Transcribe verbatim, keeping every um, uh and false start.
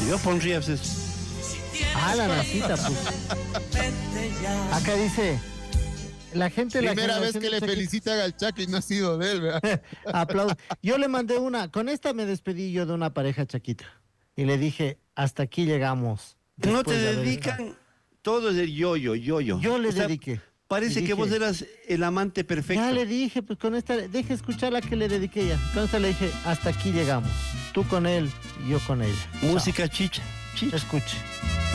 Yo pondría pues, Ah, la nacita, pues. Acá dice, la gente... Primera la vez que le generación felicitan al Chucky y no ha sido de él, ¿verdad? Aplausos. Yo le mandé una, con esta me despedí yo de una pareja chaquita. Y le dije, hasta aquí llegamos. no te Después de haber- dedican, todo es el yo-yo, yo-yo. Yo le O sea, dediqué. Parece Y que dije, vos eras el amante perfecto. Ya le dije, pues con esta, deje escuchar la que le dediqué ya. Con esta le dije, hasta aquí llegamos. Tú con él y yo con ella. Música chicha, Chao. chicha. Escuche.